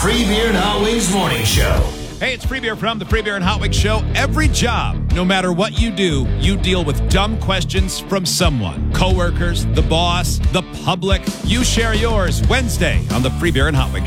Free Beer and Hot Wings Morning Show. Hey, it's Free Beer from the Free Beer and Hot Wings Show. Every job, no matter what you do, you deal with dumb questions from someone. Coworkers, the boss, the public. You share yours Wednesday on the Free Beer and Hot Wings